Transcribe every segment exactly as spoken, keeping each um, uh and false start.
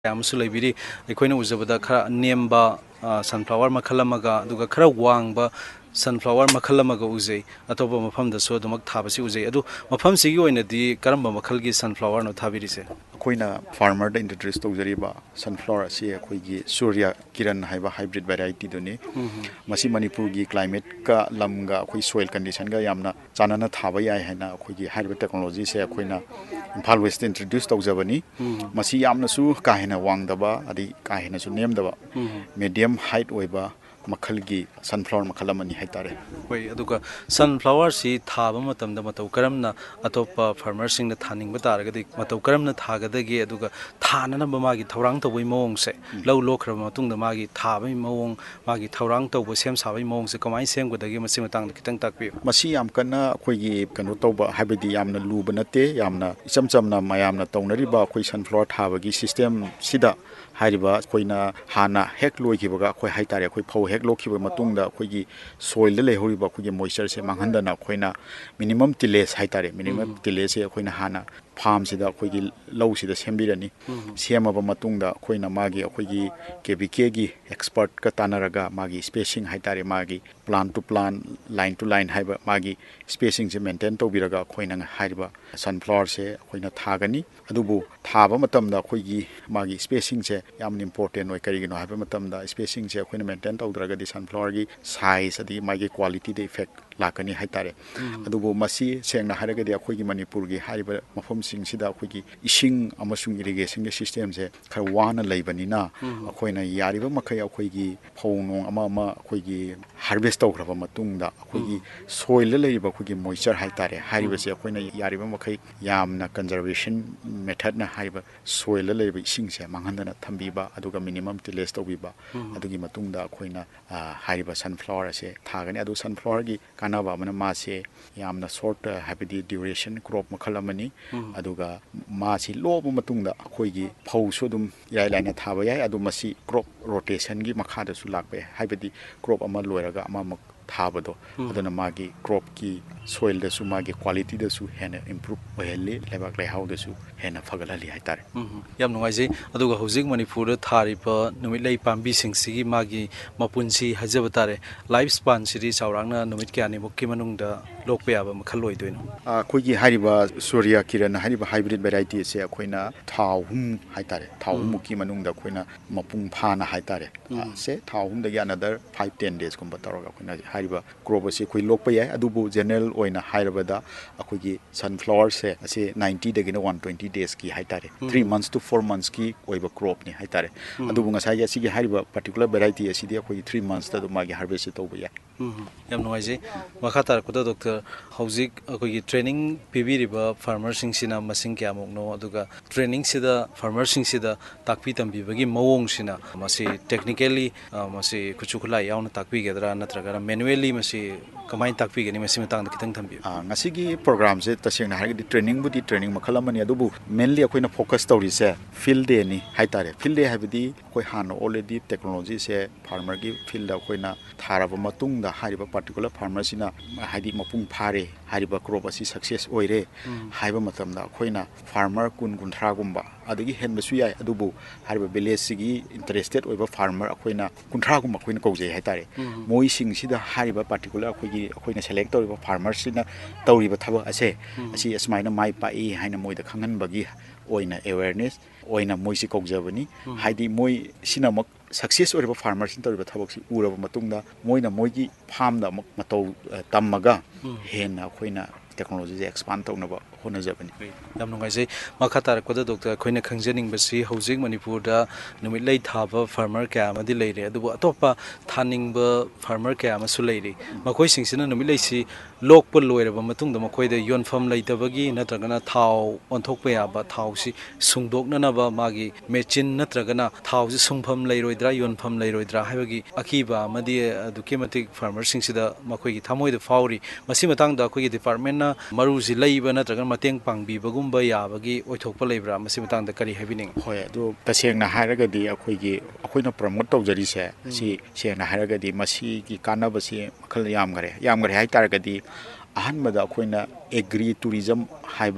ꯌꯥꯝꯁꯨ ꯂꯩꯕꯤꯔꯤ ꯑꯩꯈꯣꯏꯅ ꯎꯖꯕꯗ ꯈꯔ ꯅꯦꯝꯕ ꯁꯟꯐ꯭ꯂꯥꯋꯔ ꯃꯈꯜ ꯑꯃꯒ ꯑꯗꯨꯒ ꯈꯔ ꯋꯥꯡꯕ ꯁꯟꯐ꯭ꯂꯥꯋꯔ ꯃꯈꯜ ꯑꯃꯒ ꯎꯖꯩ ꯑꯇꯣꯞꯄ ꯃꯐꯝꯗꯁꯨ ꯑꯗꯨꯃꯛ ꯊꯥꯕꯁꯤ ꯎꯖꯩ ꯑꯗꯨ ꯃꯐꯝꯁꯤꯒꯤ ꯑꯣꯏꯅꯗꯤ ꯀꯔꯝꯕ ꯃꯈꯜꯒꯤ ꯁꯟꯐ꯭ꯂꯥꯋꯔꯅꯣ ꯊꯥꯕꯤꯔꯤꯁꯦ ꯑꯩꯈꯣꯏꯅ ꯐꯥꯔꯃꯔꯗ ꯏꯟꯇ꯭ꯔꯣꯗ꯭ꯌꯨꯁ ꯇꯧꯖꯔꯤꯕ ꯁꯟꯐ꯭ꯂꯥꯋꯔ ꯑꯁꯤ ꯑꯩꯈꯣꯏꯒꯤ ꯁꯨꯔꯌ ꯀꯤꯔꯟ ꯍꯥꯏꯕ ꯍꯥꯏꯕ꯭ꯔꯤꯠ ꯚꯦꯔꯥꯏꯇꯤꯗꯨꯅꯤ ꯃꯁꯤ ꯃꯅꯤꯄꯨꯔꯒꯤ ꯀ꯭ꯂꯥꯏꯃꯦꯠꯀ ꯂꯝꯒ ꯑꯩꯈꯣꯏ ꯁꯣꯏꯜ ꯀꯟꯗꯤꯁꯟꯒ ꯌꯥꯝꯅ ꯆꯥꯟꯅꯅ ꯊꯥꯕ ꯌꯥꯏ ꯍꯥꯏꯅ ꯑꯩꯈꯣꯏꯒꯤ ꯍꯥꯏꯔꯤꯕ ꯇꯦꯛꯅꯣꯂꯣꯖꯤꯁꯦ ꯑꯩꯈꯣꯏꯅ ꯏꯝꯐꯥꯜ ꯋꯦꯁꯇ ꯏꯟꯇ꯭ꯔꯣꯗ꯭ꯌꯨꯁ ꯇꯧꯖꯕꯅꯤ ꯃꯁꯤ ꯌꯥꯝꯅꯁꯨ ꯀꯥ ꯍꯦꯟꯅ ꯋꯥꯡꯗꯕ ꯑꯗꯩ ꯀꯥ ꯍꯦꯟꯅꯁꯨ ꯅꯦꯝꯗꯕ ꯃꯦꯗꯤꯌꯝ ꯍꯥꯏꯠ ꯑꯣꯏꯕ ꯃꯈꯜꯒꯤ ꯁꯟꯐ꯭ꯂꯥꯋꯔ ꯃꯈꯜ ꯑꯃꯅꯤ ꯍꯥꯏꯇꯥꯔꯦ ꯍꯣꯏ ꯑꯗꯨꯒ ꯁꯟꯐ꯭ꯂꯥꯋꯔꯁꯤ ꯊꯥꯕ ꯃꯇꯝꯗ ꯃꯇꯧ ꯀꯔꯝꯅ ꯑꯇꯣꯞꯄ ꯐꯥꯔꯃꯔꯁꯤꯡꯅ ꯊꯥꯅꯤꯡꯕ ꯇꯥꯔꯒꯗꯤ ꯃꯇꯧ ꯀꯔꯝꯅ ꯊꯥꯒꯗꯒꯦ ꯑꯗꯨꯒ ꯊꯥꯅꯅꯕ ꯃꯥꯒꯤ ꯊꯧꯔꯥꯡ ꯇꯧꯕꯒꯤ ꯃꯑꯣꯡꯁꯦ ꯂꯧ ꯂꯣꯛꯈ꯭ꯔꯕ ꯃꯇꯨꯡꯗ ꯃꯥꯒꯤ ꯊꯥꯕꯒꯤ ꯃꯑꯣꯡ ꯃꯥꯒꯤ ꯊꯧꯔꯥꯡ ꯇꯧꯕ ꯁꯦꯝ ꯁꯥꯕꯒꯤ ꯃꯑꯣꯡꯁꯦ ꯀꯃꯥꯏꯅ ꯁꯦꯝꯒꯗꯒꯦ ꯃꯁꯤ ꯃꯇꯥꯡꯗ ꯈꯤꯇꯪ ꯇꯥꯛꯄꯤꯌꯨ ꯃꯁꯤ ꯌꯥꯝ ꯀꯟꯅ ꯑꯩꯈꯣꯏꯒꯤ ꯀꯩꯅꯣ ꯇꯧꯕ ꯍꯥꯏꯕꯗꯤ ꯌꯥꯝꯅ ꯂꯨꯕ ꯅꯠꯇꯦ ꯌꯥꯝꯅ ꯏꯆꯝ ꯆꯝꯅ ꯃꯌꯥꯝꯅ ꯇꯧꯅꯔꯤꯕ ꯑꯩꯈꯣꯏ ꯁꯟꯐ꯭ꯂꯥꯋꯔ ꯊꯥꯕꯒꯤ ꯁꯤꯁꯇꯦꯝꯁꯤꯗ ꯍꯥꯏꯔꯤꯕ ꯑꯩꯈꯣꯏꯅ ꯍꯥꯟꯅ ꯍꯦꯛ ꯂꯣꯏꯈꯤꯕꯒ ꯑꯩꯈꯣꯏ ꯍꯥꯏꯇꯥꯔꯦ ꯑꯩꯈꯣꯏ ꯐꯧ ꯍꯦꯛ ꯂꯣꯛꯈꯤꯕ ꯃꯇꯨꯡꯗ ꯑꯩꯈꯣꯏꯒꯤ ꯁꯣꯏꯜꯗ ꯂꯩꯍꯧꯔꯤꯕ ꯑꯩꯈꯣꯏꯒꯤ ꯃꯣꯏꯆꯔꯁꯦ ꯃꯥꯡꯍꯟꯗꯅ ꯑꯩꯈꯣꯏꯅ ꯃꯤꯅꯤꯃꯝ ꯇꯤꯂꯦꯖ ꯍꯥꯏꯇꯥꯔꯦ ꯃꯤꯅꯤꯃꯝ ꯇꯤꯂꯦꯖꯁꯦ ꯑꯩꯈꯣꯏꯅ ꯍꯥꯟꯅ ꯐꯥꯔꯝꯁꯤꯗ ꯑꯩꯈꯣꯏꯒꯤ ꯂꯧꯁꯤꯗ ꯁꯦꯝꯕꯤꯔꯅꯤ ꯁꯦꯝꯃꯕ ꯃꯇꯨꯡꯗ ꯑꯩꯈꯣꯏꯅ ꯃꯥꯒꯤ ꯑꯩꯈꯣꯏꯒꯤ ꯀꯦꯕꯤꯀꯦꯒꯤ ꯑꯦꯛꯁꯄꯔꯠꯀ ꯇꯥꯟꯅꯔꯒ ꯃꯥꯒꯤ ꯁ꯭ꯄꯦꯁꯤꯡ ꯍꯥꯏꯇꯥꯔꯦ ꯃꯥꯒꯤ plan to plan line to line ꯍꯥꯏꯕ ꯃꯥꯒꯤ ꯁ꯭ꯄꯦꯁꯤꯡꯁꯦ ꯃꯦꯟꯇꯦꯟ ꯇꯧꯕꯤꯔꯒ ꯑꯩꯈꯣꯏꯅ ꯍꯥꯏꯔꯤꯕ ꯁꯟꯐ꯭ꯂꯥꯋꯔꯁꯦ ꯑꯩꯈꯣꯏꯅ ꯊꯥꯒꯅꯤ ꯑꯗꯨꯕꯨ ꯊꯥꯕ ꯃꯇꯝꯗ ꯑꯩꯈꯣꯏꯒꯤ ꯃꯥꯒꯤ ꯁ꯭ꯄꯦꯁꯤꯡꯁꯦ ꯌꯥꯝꯅ ꯏꯝꯄꯣꯔꯇꯦꯟ ꯑꯣꯏ ꯀꯔꯤꯒꯤꯅꯣ ꯍꯥꯏꯕ ꯃꯇꯝꯗ ꯁ꯭ꯄꯦꯁꯤꯡꯁꯦ ꯑꯩꯈꯣꯏꯅ ꯃꯦꯟꯇꯦꯟ ꯇꯧꯗ꯭ꯔꯒꯗꯤ ꯁꯟꯐ꯭ꯂꯥꯋꯔꯒꯤ ꯁꯥꯏꯖ ꯑꯗꯒꯤ ꯃꯥꯒꯤ ꯀ꯭ꯋꯥꯂꯤꯇꯤꯗ ꯏꯐꯦꯛ ꯂꯥꯛꯀꯅꯤ ꯍꯥꯏꯇꯥꯔꯦ ꯑꯗꯨꯕꯨ ꯃꯁꯤ ꯁꯦꯡꯅ ꯍꯥꯏꯔꯒꯗꯤ ꯑꯩꯈꯣꯏꯒꯤ ꯃꯅꯤꯄꯨꯔꯒꯤ ꯍꯥꯏꯔꯤꯕ ꯃꯐꯝꯁꯤꯡꯁꯤꯗ ꯑꯩꯈꯣꯏꯒꯤ ꯏꯁꯤꯡ ꯑꯃꯁꯨꯡ ꯏꯔꯤꯒꯦꯁꯟꯒꯤ ꯁꯤꯁꯇꯦꯝꯁꯦ ꯈꯔ ꯋꯥꯅ ꯂꯩꯕꯅꯤꯅ ꯑꯩꯈꯣꯏꯅ ꯌꯥꯔꯤꯕ ꯃꯈꯩ ꯑꯩꯈꯣꯏꯒꯤ ꯐꯧ ꯅꯣꯡ ꯑꯃ ꯑꯃ ꯑꯩꯈꯣꯏꯒꯤ ꯍꯥꯔꯚꯦꯁ ꯇꯧꯈ꯭ꯔꯕ ꯃꯇꯨꯡꯗ ꯑꯩꯈꯣꯏꯒꯤ ꯁꯣꯏꯜꯗ ꯂꯩꯔꯤꯕ ꯑꯩꯈꯣꯏꯒꯤ ꯃꯣꯏꯆꯔ ꯍꯥꯏꯇꯥꯔꯦ ꯍꯥꯏꯔꯤꯕꯁꯦ ꯑꯩꯈꯣꯏꯅ ꯌꯥꯔꯤꯕ ꯃꯈꯩ ꯌꯥꯝꯅ ꯀꯟꯖꯔꯕꯦꯁꯟ ꯃꯦꯊꯠꯅ ꯍꯥꯏꯔꯤꯕ ꯁꯣꯏꯜꯗ ꯂꯩꯔꯤꯕ ꯏꯁꯤꯡꯁꯦ ꯃꯥꯡꯍꯟꯗꯅ ꯊꯝꯕꯤꯕ ꯑꯗꯨꯒ ꯃꯤꯅꯤꯃꯝ ꯇꯤꯂꯦꯖ ꯇꯧꯕꯤꯕ ꯑꯗꯨꯒꯤ ꯃꯇꯨꯡꯗ ꯑꯩꯈꯣꯏꯅ ꯍꯥꯏꯔꯤꯕ ꯁꯟꯐ꯭ꯂꯥꯋꯔ ꯑꯁꯦ ꯊꯥꯒꯅꯤ ꯑꯗꯨ ꯁꯟꯐ꯭ꯂꯥꯋꯔꯒꯤ ꯀꯥꯟꯅꯕ ꯑꯃꯅ ꯃꯥꯁꯦ ꯌꯥꯝꯅ ꯁꯣꯔꯠ ꯍꯥꯏꯕꯗꯤ ꯗ꯭ꯌꯨꯔꯦꯁꯟ ꯀ꯭ꯔꯣꯞ ꯃꯈꯜ ꯑꯃꯅꯤ ꯑꯗꯨꯒ ꯃꯥꯁꯤ ꯂꯣꯛꯑꯕ ꯃꯇꯨꯡꯗ ꯑꯩꯈꯣꯏꯒꯤ ꯐꯧꯁꯨ ꯑꯗꯨꯝ ꯏꯔꯥꯏ ꯂꯥꯏꯅ ꯊꯥꯕ ꯌꯥꯏ ꯑꯗꯨ ꯃꯁꯤ ꯀ꯭ꯔꯣꯞ ꯔꯣꯇꯦꯁꯟꯒꯤ ꯃꯈꯥꯗꯁꯨ ꯂꯥꯛꯄ ꯌꯥꯏ ꯍꯥꯏꯕꯗꯤ ꯀ꯭ꯔꯣꯞ ꯑꯃ ꯂꯣꯏꯔꯒ ꯑꯃꯃꯨꯛ ꯊꯥꯕꯗꯣ ꯑꯗꯨꯅ ꯃꯥꯒꯤ ꯀ꯭ꯔꯣꯞꯀꯤ ꯁꯣꯏꯜꯗꯁꯨ ꯃꯥꯒꯤ ꯀ꯭ꯋꯥꯂꯤꯇꯤꯗꯁꯨ ꯍꯦꯟꯅ ꯏꯝꯄ꯭ꯔꯨꯞ ꯑꯣꯏꯍꯜꯂꯤ ꯂꯩꯕꯥꯛ ꯂꯩꯍꯥꯎꯗꯁꯨ ꯍꯦꯟꯅ ꯐꯒꯠꯍꯜꯂꯤ ꯍꯥꯏꯇꯥꯔꯦ ꯌꯥꯝ ꯅꯨꯡꯉꯥꯏꯖꯩ ꯑꯗꯨꯒ ꯍꯧꯖꯤꯛ ꯃꯅꯤꯄꯨꯔꯗ ꯊꯥꯔꯤꯕ ꯅꯨꯃꯤꯠꯂꯩ ꯄꯥꯝꯕꯤꯁꯤꯡꯁꯤꯒꯤ ꯃꯥꯒꯤ ꯃꯄꯨꯟꯁꯤ ꯍꯥꯏꯖꯕ ꯇꯥꯔꯦ ꯂꯥꯏꯐ ꯁ꯭ꯄꯥꯟꯁꯤꯗꯤ ꯆꯥꯎꯔꯥꯛꯅ ꯅꯨꯃꯤꯠ ꯀꯌꯥꯅꯤꯃꯨꯛꯀꯤ ꯃꯅꯨꯡꯗ ꯂꯣꯛꯄ ꯌꯥꯕ ꯃꯈꯜ ꯑꯣꯏꯗꯣꯏꯅꯣ ꯑꯩꯈꯣꯏꯒꯤ ꯍꯥꯏꯔꯤꯕ ꯁꯨꯔꯌ ꯀꯤꯔꯟ ꯍꯥꯏꯔꯤꯕ ꯍꯥꯏꯕ꯭ꯔꯤꯠ ꯚꯦꯔꯥꯏꯇꯤ ꯑꯁꯦ ꯑꯩꯈꯣꯏꯅ ꯊꯥ ꯑꯍꯨꯝ ꯍꯥꯏꯇꯥꯔꯦ ꯊꯥ ꯑꯍꯨꯝꯃꯨꯛꯀꯤ ꯃꯅꯨꯡꯗ ꯑꯩꯈꯣꯏꯅ ꯃꯄꯨꯡ ꯐꯥꯅ ꯍꯥꯏꯇꯥꯔꯦ ꯁꯦ ꯊꯥ ꯑꯍꯨꯝꯗꯒꯤ ꯑꯅꯗꯔ ꯐꯥꯏꯚ ꯇꯦꯟ ꯗꯦꯖꯀꯨꯝꯕ ꯇꯧꯔꯒ ꯑꯩꯈꯣꯏꯅ ꯍꯥꯏꯔꯤꯕ ꯀ꯭ꯔꯣꯞ ꯑꯁꯤ ꯑꯩꯈꯣꯏ ꯂꯣꯛꯄ ꯌꯥꯏ ꯑꯗꯨꯕꯨ ꯖꯦꯅꯔꯦꯜ ꯑꯣꯏꯅ ꯍꯥꯏꯔꯕꯗ ꯑꯩꯈꯣꯏꯒꯤ ꯁꯟꯐ꯭ꯂꯥꯋꯔꯁꯦ ꯑꯁꯤ ꯅꯥꯏꯟꯇꯤꯗꯒꯤꯅ ꯋꯥꯟ ꯇ꯭ꯋꯦꯟꯇꯤ ꯗꯦꯖꯀꯤ ꯍꯥꯏꯇꯥꯔꯦ ꯊ꯭ꯔꯤ ꯃꯟꯁ ꯇꯨ ꯐꯣꯔ ꯃꯟꯁꯀꯤ ꯑꯣꯏꯕ ꯀ꯭ꯔꯣꯞꯅꯤ ꯍꯥꯏꯇꯥꯔꯦ ꯑꯗꯨꯕꯨ ꯉꯁꯥꯏꯒꯤ ꯑꯁꯤꯒꯤ ꯍꯥꯏꯔꯤꯕ ꯄꯥꯔꯇꯤꯀꯨꯂꯔ ꯚꯦꯔꯥꯏꯇꯤ ꯑꯁꯤꯗꯤ ꯑꯩꯈꯣꯏꯒꯤ ꯊ꯭ꯔꯤ ꯃꯟꯁꯇ ꯑꯗꯨꯝ ꯃꯥꯒꯤ ꯍꯥꯔꯚꯦꯁꯁꯦ ꯇꯧꯕ ꯌꯥꯏ ꯌꯥꯝ ꯅꯨꯡꯉꯥꯏꯖꯩ ꯃꯈꯥ ꯇꯥꯔꯛꯄꯗ ꯗꯣꯛꯇꯔ ꯍꯧꯖꯤꯛ ꯑꯩꯈꯣꯏꯒꯤ ꯇ꯭ꯔꯦꯅꯤꯡ ꯄꯤꯕꯤꯔꯤꯕ ꯐꯥꯔꯃꯔꯁꯤꯡꯁꯤꯅ ꯃꯁꯤꯡ ꯀꯌꯥꯃꯨꯛꯅꯣ ꯑꯗꯨꯒ ꯇ꯭ꯔꯦꯅꯤꯡꯁꯤꯗ ꯐꯥꯔꯃꯔꯁꯤꯡꯁꯤꯗ ꯇꯥꯛꯄꯤ ꯇꯝꯕꯤꯕꯒꯤ ꯃꯑꯣꯡꯁꯤꯅ ꯃꯁꯤ ꯇꯦꯛꯅꯤꯀꯦꯜꯂꯤ ꯃꯁꯤ ꯈꯨꯠꯁꯨ ꯈꯨꯠꯂꯥꯏ ꯌꯥꯎꯅ ꯇꯥꯛꯄꯤꯒꯗ꯭ꯔꯥ ꯅꯠꯇ꯭ꯔꯒꯅ ꯃꯦꯅꯨꯋꯦꯜꯂꯤ ꯃꯁꯤ ꯀꯃꯥꯏꯅ ꯇꯥꯛꯄꯤꯒꯅꯤ ꯃꯁꯤ ꯃꯇꯥꯡꯗ ꯈꯤꯇꯪ ꯊꯝꯕꯤꯌꯨ ꯉꯁꯤꯒꯤ ꯄ꯭ꯔꯣꯒ꯭ꯔꯥꯝꯁꯦ ꯇꯁꯦꯡꯅ ꯍꯥꯏꯔꯒꯗꯤ ꯇ꯭ꯔꯦꯅꯤꯡꯕꯨꯗꯤ ꯇ꯭ꯔꯦꯅꯤꯡ ꯃꯈꯜ ꯑꯃꯅꯤ ꯑꯗꯨꯕꯨ ꯃꯦꯟꯂꯤ ꯑꯩꯈꯣꯏꯅ ꯐꯣꯀꯁ ꯇꯧꯔꯤꯁꯦ ꯐꯤꯜ ꯗꯦꯅꯤ ꯍꯥꯏꯇꯥꯔꯦ ꯐꯤꯜ ꯗꯦ ꯍꯥꯏꯕꯗꯤ ꯑꯩꯈꯣꯏ ꯍꯥꯟꯅ ꯑꯣꯜꯔꯦꯗꯤ ꯇꯦꯛꯅꯣꯂꯣꯖꯤꯁꯦ ꯐꯥꯔꯃꯔꯒꯤ ꯐꯤꯜꯗ ꯑꯩꯈꯣꯏꯅ ꯊꯥꯔꯕ ꯃꯇꯨꯡꯗ ꯍꯥꯏꯔꯤꯕ ꯄꯥꯔꯇꯤꯀꯨꯂꯔ ꯐꯥꯔꯃꯔꯁꯤꯅ ꯍꯥꯏꯗꯤ ꯃꯄꯨꯡ ꯐꯥꯔꯦ ꯍꯥꯏꯔꯤꯕ ꯀ꯭ꯔꯣꯞ ꯑꯁꯤ ꯁꯛꯁꯦꯁ ꯑꯣꯏꯔꯦ ꯍꯥꯏꯕ ꯃꯇꯝꯗ ꯑꯩꯈꯣꯏꯅ ꯐꯥꯔꯃꯔ ꯀꯨꯟ ꯀꯨꯟꯊ꯭ꯔꯥꯒꯨꯝꯕ ꯑꯗꯒꯤ ꯍꯦꯟꯕꯁꯨ ꯌꯥꯏ ꯑꯗꯨꯕꯨ ꯍꯥꯏꯔꯤꯕ ꯚꯤꯂꯦꯖꯁꯤꯒꯤ ꯏꯟꯇꯔꯦꯁꯇꯦꯠ ꯑꯣꯏꯕ ꯐꯥꯔꯃꯔ ꯑꯩꯈꯣꯏꯅ ꯀꯨꯟꯊ꯭ꯔꯥꯒꯨꯝꯕ ꯑꯩꯈꯣꯏꯅ ꯀꯧꯖꯩ ꯍꯥꯏꯇꯥꯔꯦ ꯃꯣꯏꯁꯤꯡꯁꯤꯗ ꯍꯥꯏꯔꯤꯕ ꯄꯥꯔꯇꯤꯀꯨꯂꯔ ꯑꯩꯈꯣꯏꯒꯤ ꯑꯩꯈꯣꯏꯅ ꯁꯦꯂꯦꯛ ꯇꯧꯔꯤꯕ ꯐꯥꯔꯃꯔꯁꯤꯅ ꯇꯧꯔꯤꯕ ꯊꯕꯛ ꯑꯁꯦ ꯑꯁꯤ ꯑꯁꯨꯃꯥꯏꯅ ꯃꯥꯏ ꯄꯥꯛꯏ ꯍꯥꯏꯅ ꯃꯣꯏꯗ ꯈꯪꯍꯟꯕꯒꯤ ꯑꯣꯏꯅ ꯑꯦꯋꯦꯔꯅꯦꯁ ꯑꯣꯏꯅ ꯃꯣꯏꯁꯤ ꯀꯧꯖꯕꯅꯤ ꯍꯥꯏꯗꯤ ꯃꯣꯏ ꯁꯤꯅꯃꯛ ꯁꯛꯁꯦꯁ ꯑꯣꯏꯔꯤꯕ ꯐꯥꯔꯃꯔꯁꯤꯅ ꯇꯧꯔꯤꯕ ꯊꯕꯛꯁꯤ ꯎꯔꯕ ꯃꯇꯨꯡꯗ ꯃꯣꯏꯅ ꯃꯣꯏꯒꯤ ꯐꯥꯔꯝꯗ ꯑꯃꯨꯛ ꯃꯇꯧ ꯇꯝꯃꯒ ꯍꯦꯟꯅ ꯑꯩꯈꯣꯏꯅ ꯇꯦꯛꯅꯣꯂꯣꯖꯤꯁꯦ ꯑꯦꯛꯁꯄꯥꯟ ꯇꯧꯅꯕ ꯍꯣꯠꯅꯖꯕꯅꯤ ꯌꯥꯝ ꯅꯨꯡꯉꯥꯏꯖꯩ ꯃꯈꯥ ꯇꯥꯔꯛꯄꯗ ꯗꯣꯛꯇꯔ ꯑꯩꯈꯣꯏꯅ ꯈꯪꯖꯅꯤꯡꯕꯁꯤ ꯍꯧꯖꯤꯛ ꯃꯅꯤꯄꯨꯔꯗ ꯅꯨꯃꯤꯠꯂꯩ ꯊꯥꯕ ꯐꯥꯔꯃꯔ ꯀꯌꯥ ꯑꯃꯗꯤ ꯂꯩꯔꯦ ꯑꯗꯨꯕꯨ ꯑꯇꯣꯞꯄ ꯊꯥꯅꯤꯡꯕ ꯐꯥꯔꯃꯔ ꯀꯌꯥ ꯑꯃꯁꯨ ꯂꯩꯔꯤ ꯃꯈꯣꯏꯁꯤꯡꯁꯤꯅ ꯅꯨꯃꯤꯠꯂꯩꯁꯤ ꯂꯣꯛꯄ ꯂꯣꯏꯔꯕ ꯃꯇꯨꯡꯗ ꯃꯈꯣꯏꯗ ꯌꯣꯟꯐꯝ ꯂꯩꯇꯕꯒꯤ ꯅꯠꯇ꯭ꯔꯒꯅ ꯊꯥꯎ ꯑꯣꯟꯊꯣꯛꯄ ꯌꯥꯕ ꯊꯥꯎꯁꯤ ꯁꯨꯡꯗꯣꯛꯅꯅꯕ ꯃꯥꯒꯤ ꯃꯦꯆꯤꯟ ꯅꯠꯇ꯭ꯔꯒꯅ ꯊꯥꯎꯁꯤ ꯁꯨꯡꯐꯝ ꯂꯩꯔꯣꯏꯗ꯭ꯔꯥ ꯌꯣꯟꯐꯝ ꯂꯩꯔꯣꯏꯗ꯭ꯔꯥ ꯍꯥꯏꯕꯒꯤ ꯑꯀꯤꯕ ꯑꯃꯗꯤ ꯑꯗꯨꯛꯀꯤ ꯃꯇꯤꯛ ꯐꯥꯔꯃꯔꯁꯤꯡꯁꯤꯗ ꯃꯈꯣꯏꯒꯤ ꯊꯃꯣꯏꯗ ꯐꯥꯎꯔꯤ ꯃꯁꯤ ꯃꯇꯥꯡꯗ ꯑꯩꯈꯣꯏꯒꯤ ꯗꯤꯄꯥꯔꯠꯃꯦꯟꯅ ꯃꯔꯨꯁꯤ ꯂꯩꯕ ꯅꯠꯇ꯭ꯔꯒꯅ ꯃꯇꯦꯡ ꯄꯥꯡꯕꯤꯕꯒꯨꯝꯕ ꯌꯥꯕꯒꯤ ꯑꯣꯏꯊꯣꯛꯄ ꯂꯩꯕ꯭ꯔꯥ ꯃꯁꯤ ꯃꯇꯥꯡꯗ ꯀꯔꯤ ꯍꯥꯏꯕꯤꯅꯤꯡꯉꯤ ꯍꯣꯏ ꯑꯗꯨ ꯇꯁꯦꯡꯅ ꯍꯥꯏꯔꯒꯗꯤ ꯑꯩꯈꯣꯏꯒꯤ ꯑꯩꯈꯣꯏꯅ ꯄ꯭ꯔꯃꯣꯠ ꯇꯧꯖꯔꯤꯁꯦ ꯁꯤ ꯁꯦꯡꯅ ꯍꯥꯏꯔꯒꯗꯤ ꯃꯁꯤꯒꯤ ꯀꯥꯟꯅꯕꯁꯤ ꯃꯈꯜ ꯌꯥꯝꯈꯔꯦ ꯌꯥꯝꯈꯔꯦ ꯍꯥꯏꯇꯥꯔꯒꯗꯤ ꯑꯍꯥꯟꯕꯗ ꯑꯩꯈꯣꯏꯅ ꯑꯦꯒ꯭ꯔꯤ ꯇꯨꯔꯤꯖꯝ ꯍꯥꯏꯕ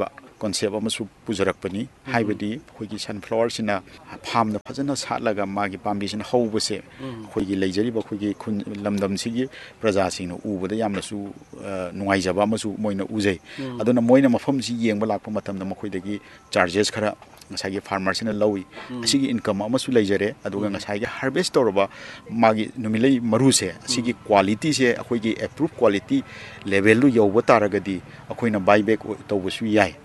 concept amasu pujarakpani haibadi khoigi sunflower sina farm na phajana satlaga magi pambi sina hobase khoigi leijari ba khoigi khun lamdam sigi praja singna ubada yamna su nungai jaba amasu moina ujai aduna moina mafam si yengba lakpa matamda makhoidagi charges khara ngasagi farmer sina lawi asigi income amasu leijare aduga ngasagi harvest torba magi numilai maruse asigi quality se akhoi approved quality level lu yoba taragadi akoina buyback tawbasu yai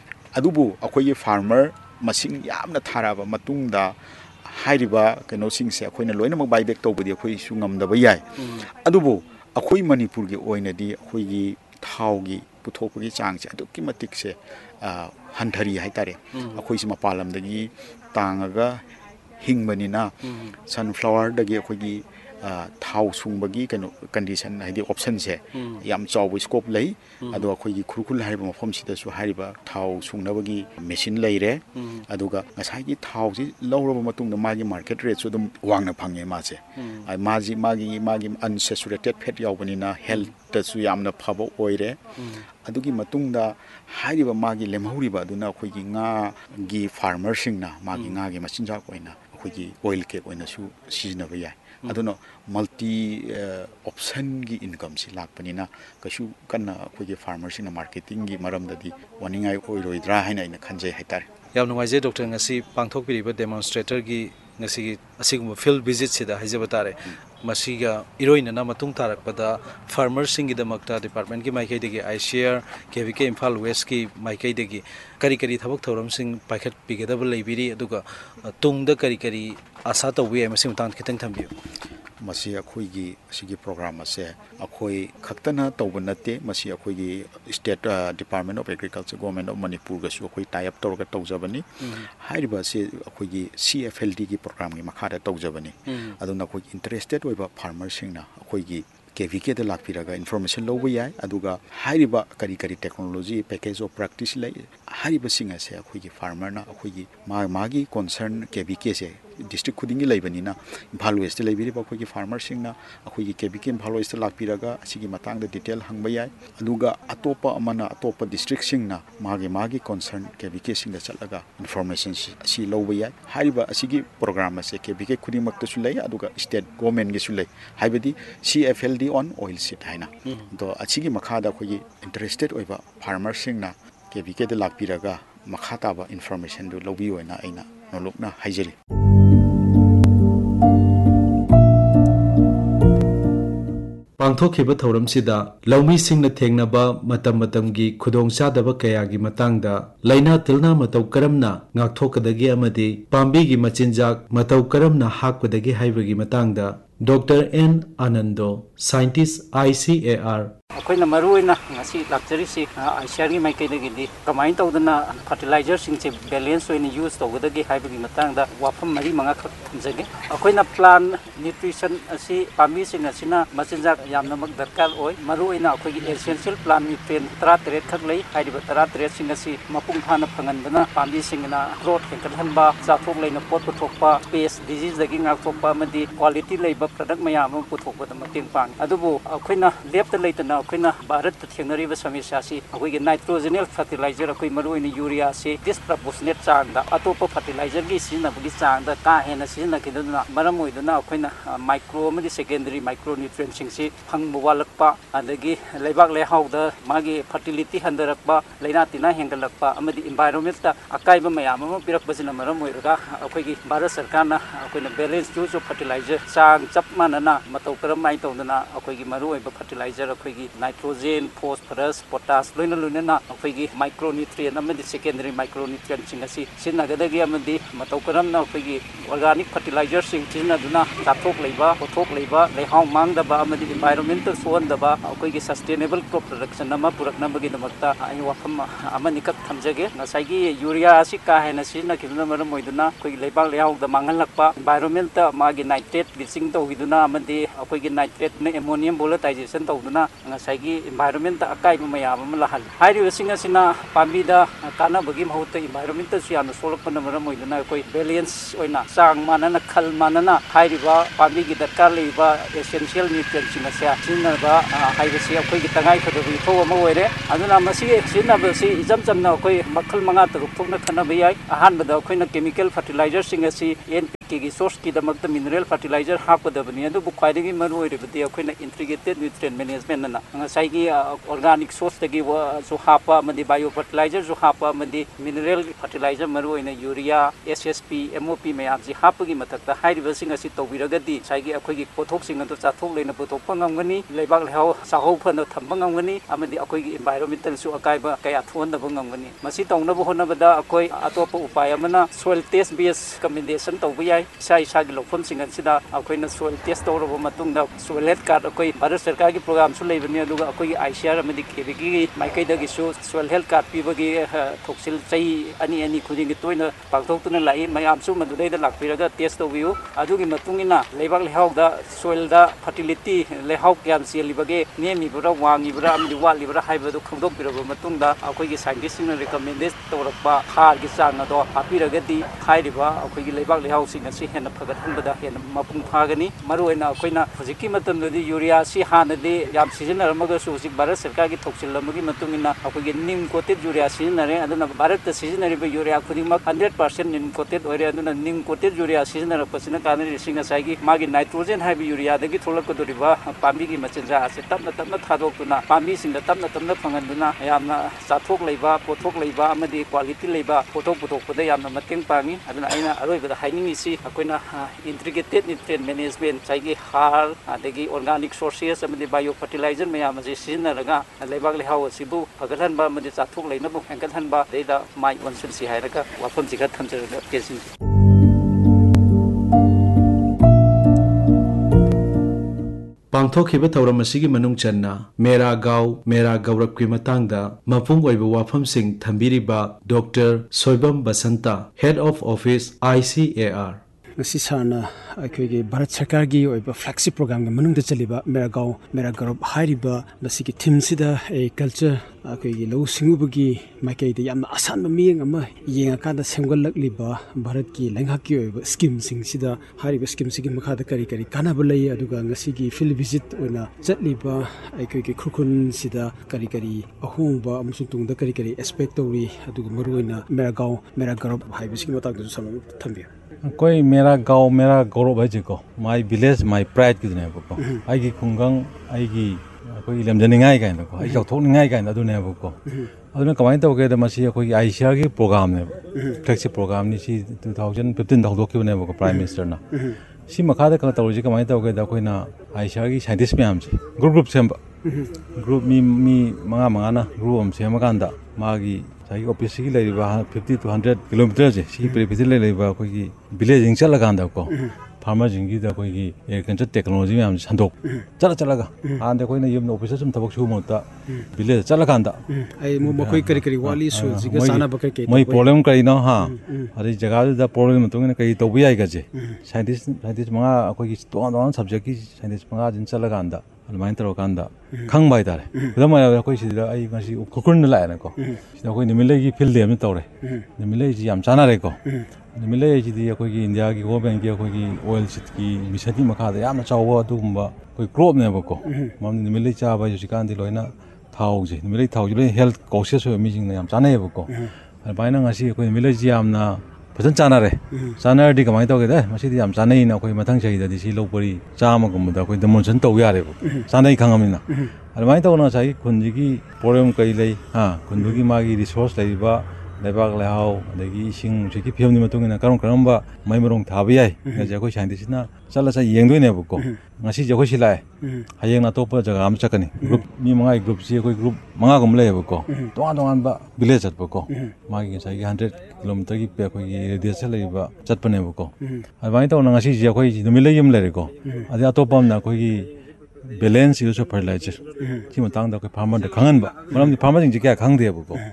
adubu akhoi farmer masing yamna tharaba matungda hairiba keno singse akoina loina mak buyback tawbadi akhoi su ngamdaba yai adubu akhoi manipur gi oinadi akhoi gi thaugi puthopagi changse aduki matik se hanthari haitare akhoi sima palamdagi tangaga hingbanina sunflower dagi akhoi gi thau sungbagi kano condition haidi option se yam chaw scope lei ado akhoi gi khurkhul hariba mafam sida su hariba thau sungnabagi machine leire aduga ngasai gi thau si lawraba matungda magi market rate su dum wangna phange ma se ai maji magi magi unsaturated fat yawbanina health ta su yamna phaba oire adugi matungda hariba magi lemhuriba aduna akhoi gi nga gi farmer singna magi nga gi machinja koina akhoi gi oil cake oina su seasonaba yai aduna multi option gi income si lakpanina kashu kanna akhoi farmer sina marketing gi maramdadi waningai oiroidra haina ina khanjai haitar yam nuwaije doctor ngasi pangthok piriba demonstrator gi ngasi asigum field visit sida haijaba tare masiga iroina na matung tarakpada farmer singi damakta department ki maikai degi I share kvk Imphal West ki maikai degi kari kari thabak thoram sing paikhat pigedab leibiri aduga tungda kari kari asa tawwe amasing tang khitang thambiu masi akhoi gi sigi program ase akhoi khaktana tawbanate masi akhoi gi state department of agriculture government of manipur ga su akhoi tie up torga tawjabani hairiba se akhoi gi C F L D gi program gi makhada tawjabani aduna akhoi interested oiba farmer singna akhoi gi K V K da lakpiraga information lobu yai aduga hairiba kari kari technology package of practice lai hariba singa se akhoi gi farmer na akhoi gi ma magi concern K V K se district khudingi laibanina Imphal West laibiri ba akhoi gi farmer singna akhoi gi K V K Imphal West lakpiraga asigi matang da detail hangba yai aduga atopa amana atopa district singna magi magi concern K V K singa chatlaga information si lobu yai hariba asigi program se K V K khudimak ta su lai aduga state government gi su lai haibadi C F L D on oil seed haina do achigi makhada khoi interested oiba farmer singna K V K da lakpiraga makhata ba information do lobi oina aina nolokna haijeli पांथोखिबा थौरमसिदा लौमीसिंगना थेंगनाबा मतम मतमगी खुदोंचादबा कयागी मतंगदा लाइना तिलना मतौ करमना ngakthokkadagi amadi pambi gi machinjak matau karamna hakpadagi haibagi matangda Doctor N Anando scientist I C A R अखोइना मरुइना ngasi luxury si aishari mai kai dagi di kamain tawdana fertilizer sing che balance oina use tawdagi haibagi matangda wafam mari manga khak jage अखोइना plant nutrition asi pami sing asina machinjak yamna mak darkar oi maruina अखोigi essential plant nutrient thirty-three khak lei haiba thirty-three sing asi mapung phana phangan bana pami singna growth henkal hanba chathok leina pot puthokpa pest disease dagi ngak thokpa madi quality leiba product mayam puthokpa da mating pang adubu अखोइना left leitana अखोइना Bharat थेंगनरिबा समस्या सि अखोइगे नाइट्रोजनल fertiliser अखोइ मरुइनि urea से disproportionate चांगदा अतोप fertiliser गी सिनबगी चांगदा का हेना सिनकिदुना मरम ओइदुना अखोइना micro अमदि secondary micro nutrients सिंग फंगबो वालकपा अदगी लेबाक लेहाउदा मागी fertility हंदरकपा लेना तिना हेंगलकपा अमदि एनवायरनमेंट ता अकाइबा मयाम अम पिरकबसिना मरम ओइरगा अखोइगी भारत सरकारना अखोइना बैलेंस यूज ऑफ फर्टिलाइजर चांग चप मानना मतौ करम माइ तौदना अखोइगी मरु ओइबा fertiliser अखोइगी nitrogen phosphorus potash loina loina अखोइगी micronutrient अमदि secondary micronutrient सिंग असि सिनगदगी अमदि मतौ करमना अखोइगी ऑर्गेनिक फर्टिलाइजर सिंग सिनदुना चाथोक लेबा पोथोक लेबा लेहाउ मांगदबा अमदि एनवायरनमेंटल सोनदबा अखोइगी सस्टेनेबल क्रॉप प्रोडक्शन अमा पुरकनबगी दमकता आइ वफम अमनि कप थमजगे नसाइगी यूरिया असि का हेना सिनकिबना मरम ओइदुना अखोइगी लेबाक लेहाउ द मांगलकपा एनवायरनमेंट मागी नाइट्रेट गिसिंग तो तौगिदुना अमदि अखोइगी नाइट्रेट ने एमोनियम वोलेटाइजेशन तौदुना ngसाइगी एनवायरनमेंट अकाइब मयाम अम लहल हाइरिबसिंग असिना पामीदा कानाबगी महूत एनवायरनमेंट सु याम सोलपन मरम ओइदुना अखोइ बैलेंस ओइना चांग मानना खल मानना हाइरिबा पामीगी दरकार लेबा एसेंशियल न्यूट्रिएंट्स सिंगसा सिनबा हाइबसि अखोइगी तंगाइ फदबि थो अम ओइरे अदुना मसि सिनबसि इजम जमना अखोइ मखल मंगा तरुक थोकना खनबा याय अहानबदा अखोइना केमिकल फर्टिलाइजर सिंगसि एन की सोर्स की दमक mineral fertiliser हापदबनी अदुबु ख्वाइदगी मरुओइरबदि अखोइना integrated nutrient management ना ngसाइगी ऑर्गेनिक सोर्स तगी जो हापा अमदि बायो फर्टिलाइजर जो हापा अमदि mineral fertiliser मरुओइना urea SSP MOP मयाम जि हापगी मथक्ता हाइरिबसिंग असि तौबिरगदि साइगी अखोइगी पोथोकसिंग अदु चाथोक लेना पोथोकपा ngamgani लेबाक लेहाव साहौ फन थंबा ngamgani अमदि अखोइगी एनवायरनमेंटल सु अकाइबा कया थोनदबा ngamgani मसि तौनबो होनबदा अखोइ अतोप उपाय अमना सोइल टेस्ट बेस कमेंडेशन तौबि इसा इसा की लौफम सिंह सिदा अखोइना soil test तौरब मतुंगदा soil health card अखोइ Bharat सरकार की प्रोग्राम सु लेबनि अदुगा अखोइ आईसीआर अमदि केबीगी माइकैदगी सु सोइल हेल्थ कार्ड पीबगी थोक्सिल चै अनि अनि खुदिंगी तोइना पाक्थोक्तुना लाई मयाम सु मदुदैदा लाक्पिरगा टेस्ट तौबियु अदुगी मतुंगिना लेबाक लेहावदा सोइलदा फर्टिलिटी लेहाव क्याम सेलिबगे नेमिबरा वांगिबरा अमदि वालिबरा हाइबदु खंदोकपिरबा मतुंगदा अखोइगी साइंटिस्टना रिकमेंडेड तौरपा खारगी चांग अदो हापिरगदि हाइरिबा अखोइगी लेबाक लेहाव सिंग हेन फगतहनबदा हेन मपुंग फागनी मरुओइना अखोइना हुजिकी मतमदि यूरिया सि हानदि याम सिजनरमगसु हुजिक भारत सरकार की थोक्सिलमगी मतुंगिना अखोइगी निम कोटेड यूरिया सिजनरे अदुना भारत त सिजनरिबा यूरिया खुदिमक हंड्रेड परसेंट निम कोटेड ओइरे अदुना निम कोटेड यूरिया सिजनरपसिना कानरि सिंग साइगी मागी नाइट्रोजन हाइबि यूरिया दगी थोलकदोरिबा पांबीगी मचिनजा असे तपना तपना थादोक्तुना पांबी सिंगदा तपना तपना फंगनदुना यामना चाथोक लेबा पोथोक लेबा अमदि क्वालिटी लेबा पोथोक पोथोकपदा यामना मतेंग पांगी अदुना आइना अरोइबदा हाइनिंगिसि अखोइना इंटीग्रेटेड न्यूट्रिएंट मैनेजमेंट साइगी हार अदगी ऑर्गेनिक सोर्सेस अमदि बायो फर्टिलाइजर मयाम जे सिजनरगा लेबाक लेहाव सिबु फगतहनबा अमदि चाथोक लेनबु हेंगतहनबा देदा माइ वनसुनसि हायरगा वाफम जिगा थमजरगा केसिन पांथोखिबा थौरम असिगी मनुंग चन्ना मेरा गांव मेरा गौरव की मतंगदा मपुंग ओइबा वाफम Singh थंबिरिबा doctor Soibam Basanta head of office ICAR ngasi sana akhoi Bharat Sarkar gi oiba flagship program ga manung da chaliba mera gaon mera garob hairiba masiki theme sida a culture akhoi gi lo singubagi makai da yamna asan ba miyeng ama yenga ka da semgol lakliba Bharat ki lenghak ki oiba scheme sing sida hairiba scheme sigi makha da kari kari kana balai aduga ngasi gi field visit oina chatliba akhoi gi khurkhun sida kari kari ahungba amsung tung da kari kari aspect tori aduga maru oina mera gaon mera garob haiba sigi matak da samam thambi कोई मेरा गाँव मेरा गौरव है को my village my pride की को आई खुंगंग आई कोई लमजनिंगाई Kine को आई चौथोनिंगाई काइन को अदुना कमाइन तौगे मसी अखोई आईसीआर की प्रोग्राम ने फ्लैगशिप प्रोग्राम नि सी टू थाउजेंड फिफ्टीन हौदोखिबने को प्राइम मिनिस्टर ना सी मखादा का तौरजी कमाइन तौगे अखोइना आईसीआर की साइंटिस्ट मैम से ग्रुप ग्रुप सेम ग्रुप मी मी मंगा मंगा ना ग्रुप हम सेम कांदा मागी साई ऑफिस की लेबा फिफ्टी टू हंड्रेड किलोमीटर से सी प्रीफिट लेबा अखोई विलेज जिंग चलगांदा को फार्मर जिंगी दा अखोई एग्रीकल्चर टेक्नोलॉजी मैम संदोक चल चलगा आंदे अखोइना यम ऑफिस सम थबक सुमता विलेज चलगांदा आई मो मखोई करी करी वाली सु जिगा साना बकर के मई प्रॉब्लम करी न हां अरे जगह दा प्रॉब्लम मतुंग कई तोबि आइ गजे साइंटिस्ट साइंटिस्ट मंगा अखोई तोन तोन सब्जेक्ट की साइंटिस्ट मंगा जिन चलगांदा अलमाइन तरोकांदा खंग बाय तारे दम अखोई सिदा आई गसी खुकुन लायना को सिदा अखोई निमिले की फील्ड देम तौरे निमिले जी याम चाना रे को निमिले जी दी अखोई की इंडिया की गवर्नमेंट की अखोई की ऑयल सीट की मिशन की मखा दे याम चाव अदुगुंबा कोई क्रॉप ने बको मम निमिले चाबा जुसिकान दि लोइना थाव जे निमिले थाव जे हेल्थ कॉशियस हो मिजिंग ने याम चाना है बको अलबाइना गसी अखोई निमिले जी यामना फजन चाना रे चाना दी कमाई तौगे दे मसिदी याम चानै ना अखोई मथंग सही दि सी लोपरी चामा गुमदा अखोई डेमोन्स्ट्रेशन तौ यारे चानै खंगमिना अलमाइन तौना साई खुनजी की प्रॉब्लम कई लै हां खुनदुगी मागी रिसोर्स लैबा लेबाक लेहाव अदगी इसिंग सिकी फिल्मनि मतुंगिना करम करमबा मैमरong थाबा याय जे अखोई साइंटिस्टना चला सा येंगदोइने बको ngasi je khoi silai hayeng na topa jaga am chakani group mi mangai group si koi group manga gum le bako tongan tongan ba village chat bako magi sai one hundred kilometer ki pe koi radius le ba chat pane bako abai to na ngasi je khoi mi le yim le re ko adi atopam na koi ki balance use of fertilizer chi matang da koi farmer da khangan ba maram farmer jing je kya khang de bako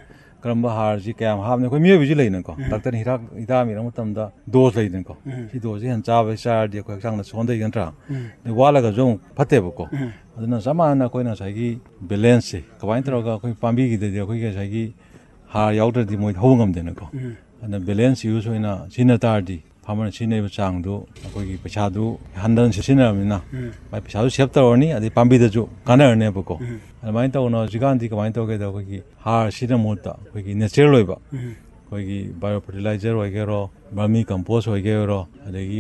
ꯀꯔꯝꯕ ꯍꯥꯔꯁꯤ ꯀꯌꯥꯝ ꯍꯥꯞꯅꯤ ꯑꯩꯈꯣꯏ ꯃꯤꯑꯣꯏꯕꯁꯤ ꯂꯩꯅꯀꯣ ꯗꯥꯛꯇꯔꯅ ꯍꯤꯗꯥꯛ ꯍꯤꯗꯥꯛ ꯏꯔꯛ ꯃꯇꯝꯗ dose ꯂꯩꯗꯅꯀꯣ ꯁꯤ ꯗꯣꯁꯁꯤ ꯍꯦꯟꯅ ꯆꯥꯕ ꯆꯥꯔꯗꯤ ꯑꯩꯈꯣꯏ ꯍꯛꯆꯥꯡꯗ ꯁꯣꯟꯊꯩ ꯅꯠꯇ꯭ꯔꯥ ꯑꯗꯩ ꯋꯥꯠꯂꯒꯁꯨ ꯑꯃꯨꯛ ꯐꯠꯇꯦꯕꯀꯣ ꯑꯗꯨꯅ ꯆꯞ ꯃꯥꯟꯅꯅ ꯑꯩꯈꯣꯏꯅ ꯉꯁꯥꯏꯒꯤ ꯕꯦꯂꯦꯟꯁꯁꯦ ꯀꯃꯥꯏꯅ ꯇꯧꯔꯒ ꯑꯩꯈꯣꯏ ꯄꯥꯝꯕꯤꯒꯤꯗꯗꯤ ꯑꯩꯈꯣꯏꯒꯤ ꯉꯁꯥꯏꯒꯤ ꯍꯥꯔ ꯌꯥꯎꯗ꯭ꯔꯗꯤ ꯃꯣꯏ ꯍꯧꯕ ꯉꯝꯗꯦꯅꯀꯣ ꯑꯗꯨꯅ ꯕꯦꯂꯦꯟꯁ ꯌꯨꯁ ꯑꯣꯏꯅ ꯁꯤꯖꯤꯟꯅ ꯇꯥꯔꯗꯤ ꯐꯥꯔꯃꯔꯅ ꯁꯤꯖꯤꯟꯅꯔꯤꯕ ꯆꯥꯡꯗꯨ ꯑꯩꯈꯣꯏꯒꯤ ꯄꯩꯁꯥꯗꯨ ꯍꯟꯊꯅ ꯁꯤꯖꯤꯟꯅꯔꯕꯅꯤꯅ ꯄꯩꯁꯥꯗꯨ ꯁꯦꯞ ꯇꯧꯔꯅꯤ ꯑꯗꯩ ꯄꯥꯝꯕꯤꯗꯁꯨ ꯀꯥꯟꯅꯔꯅꯦꯕꯀꯣ ꯑꯗꯨꯃꯥꯏꯅ ꯇꯧꯅ ꯍꯧꯖꯤꯛꯀꯥꯟꯗꯤ ꯀꯃꯥꯏꯅ ꯇꯧꯒꯦꯗ ꯑꯩꯈꯣꯏꯒꯤ ꯍꯥꯔ ꯁꯤꯖꯤꯟꯅꯕ ꯃꯍꯨꯠꯇ ꯑꯩꯈꯣꯏꯒꯤ ꯅꯦꯆꯔꯦꯜ ꯑꯣꯏꯕ ꯑꯩꯈꯣꯏꯒꯤ ꯕꯥꯏꯑꯣ ꯐꯔꯇꯤꯂꯥꯏꯖꯔ ꯑꯣꯏꯒꯦꯔꯣ ꯕꯔꯃꯤ ꯀꯝꯄꯣꯁ ꯑꯣꯏꯒꯦꯔꯣ ꯑꯗꯒꯤ